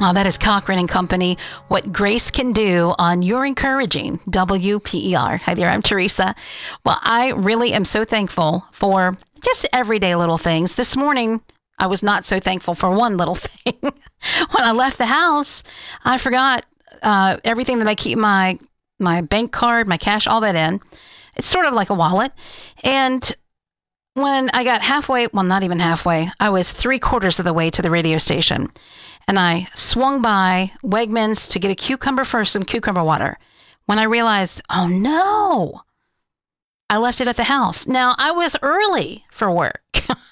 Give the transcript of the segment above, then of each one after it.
Oh, that is Cochran and Company. What Grace Can Do on Your Encouraging WPER. Hi there, I'm Teresa. Well, I really am so thankful for just everyday little things. This morning, I was not so thankful for one little thing. When I left the house, I forgot everything that I keep my bank card, my cash, all that in. It's sort of like a wallet. And when I got halfway, well, not even halfway, I was 3/4 of the way to the radio station. And I swung by Wegmans to get a cucumber for some cucumber water. When I realized, oh no, I left it at the house. Now, I was early for work.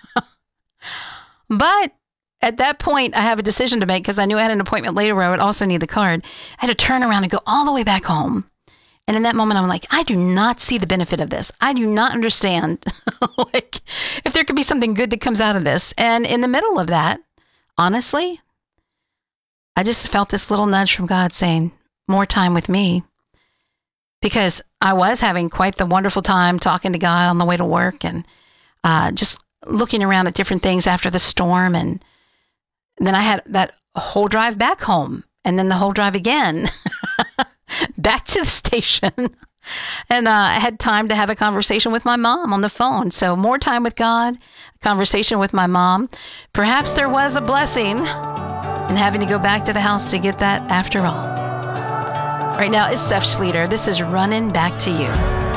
But at that point, I have a decision to make because I knew I had an appointment later where I would also need the card. I had to turn around and go all the way back home. And in that moment, I'm like, I do not see the benefit of this. I do not understand like if there could be something good that comes out of this. And in the middle of that, honestly, I just felt this little nudge from God saying, more time with me. Because I was having quite the wonderful time talking to God on the way to work and just looking around at different things after the storm. And then I had that whole drive back home and then the whole drive again back to the station. And I had time to have a conversation with my mom on the phone. So more time with God, a conversation with my mom. Perhaps there was a blessing in having to go back to the house to get that after all. Right now, it's Seth Schleter. This is Running Back to You.